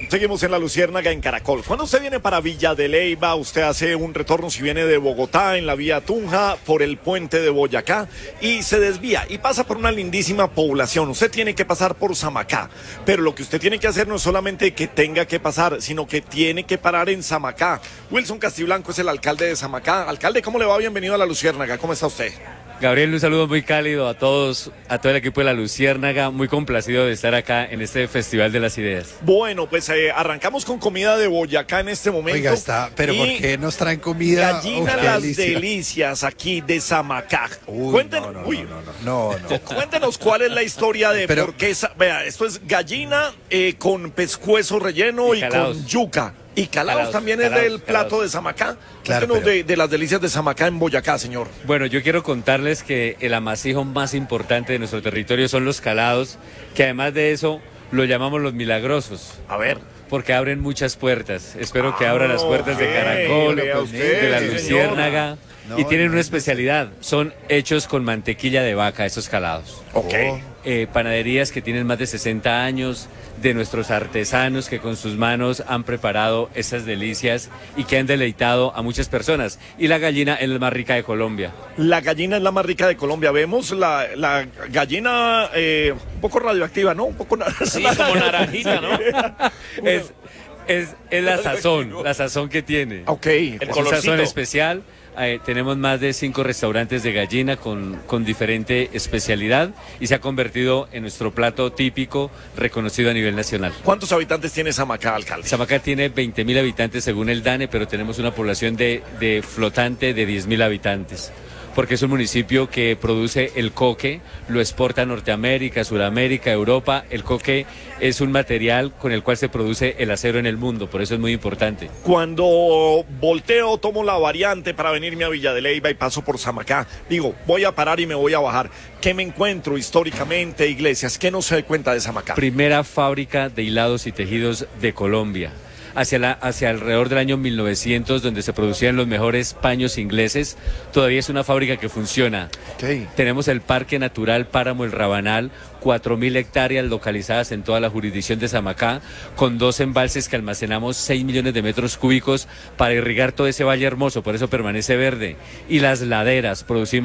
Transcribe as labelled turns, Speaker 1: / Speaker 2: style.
Speaker 1: Seguimos en La Luciérnaga, en Caracol. Cuando usted viene para Villa de Leyva, usted hace un retorno si viene de Bogotá en la vía Tunja por el puente de Boyacá y se desvía y pasa por una lindísima población. Usted tiene que pasar por Samacá, pero lo que usted tiene que hacer no es solamente que tenga que pasar, sino que tiene que parar en Samacá. Wilson Castiblanco es el alcalde de Samacá. Alcalde, ¿cómo le va? Bienvenido a La Luciérnaga. ¿Cómo está usted?
Speaker 2: Gabriel, un saludo muy cálido a todos, a todo el equipo de La Luciérnaga, muy complacido de estar acá en este Festival de las Ideas.
Speaker 1: Bueno, pues arrancamos con comida de Boyacá en este momento.
Speaker 3: Oiga, pero ¿por qué nos traen comida?
Speaker 1: Gallina Las Delicias aquí de Samacá. Cuéntenos, cuéntenos cuál es la historia de por qué, vea, esto es gallina con pescuezo relleno y con yuca. Y calados también es del plato de Samacá. Cuéntenos de las delicias de Samacá en Boyacá, señor.
Speaker 2: Bueno, yo quiero contarles que el amasijo más importante de nuestro territorio son los calados, que además de eso lo llamamos los milagrosos.
Speaker 1: A ver.
Speaker 2: Porque abren muchas puertas. Espero que abran las puertas de Caracol, de La Luciérnaga. Y tienen una especialidad, son hechos con mantequilla de vaca, esos calados. Panaderías que tienen más de 60 años, de nuestros artesanos que con sus manos han preparado esas delicias y que han deleitado a muchas personas. Y la gallina es la más rica de Colombia.
Speaker 1: La gallina es la más rica de Colombia. Vemos la gallina un poco radioactiva, ¿no? Un poco
Speaker 4: sí, como naranjita, ¿no?
Speaker 2: Es la sazón que tiene.
Speaker 1: El colorcito.
Speaker 2: Sazón especial. Tenemos más de 5 restaurantes de gallina con diferente especialidad y se ha convertido en nuestro plato típico reconocido a nivel nacional.
Speaker 1: ¿Cuántos habitantes tiene Samacá, alcalde?
Speaker 2: Samacá tiene 20.000 habitantes según el DANE, pero tenemos una población de flotante de 10.000 habitantes. Porque es un municipio que produce el coque, lo exporta a Norteamérica, Sudamérica, Europa. El coque es un material con el cual se produce el acero en el mundo, por eso es muy importante.
Speaker 1: Cuando volteo, tomo la variante para venirme a Villa de Leyva y paso por Samacá, digo, voy a parar y me voy a bajar. ¿Qué me encuentro históricamente, Iglesias? ¿Qué no se da cuenta de Samacá?
Speaker 2: Primera fábrica de hilados y tejidos de Colombia. Hacia alrededor del año 1900, donde se producían los mejores paños ingleses, todavía es una fábrica que funciona. Tenemos el Parque Natural Páramo El Rabanal, 4.000 hectáreas localizadas en toda la jurisdicción de Samacá, con 2 embalses que almacenamos 6 millones de metros cúbicos para irrigar todo ese valle hermoso, por eso permanece verde. Y las laderas, producimos